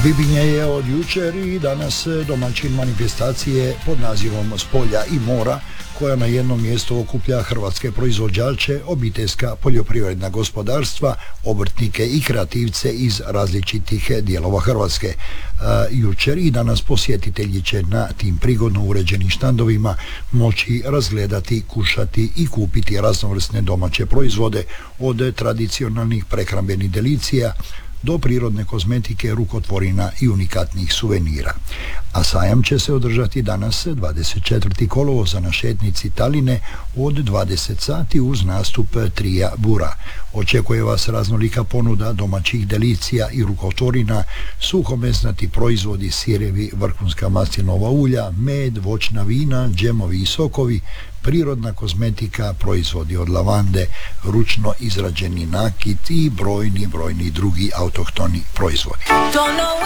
Bibinje je od jučer i danas domaćin manifestacije pod nazivom S polja i mora, koja na jednom mjestu okuplja hrvatske proizvođače, obiteljska poljoprivredna gospodarstva, obrtnike i kreativce iz različitih dijelova Hrvatske. Jučer i danas posjetitelji će na tim prigodno uređenim štandovima moći razgledati, kušati i kupiti raznovrsne domaće proizvode, od tradicionalnih prehrambenih delicija do prirodne kozmetike, rukotvorina i unikatnih suvenira. A sajam će se održati danas 24. kolovoza na šetnici Taline od 20 sati uz nastup trija Bura. Očekuje vas raznolika ponuda domaćih delicija i rukotvorina, suhomesnati proizvodi, sirevi, vrhunska maslinova ulja, med, voćna vina, džemovi i sokovi, prirodna kozmetika, proizvodi od lavande, ručno izrađeni nakit i brojni drugi autohtoni proizvodi.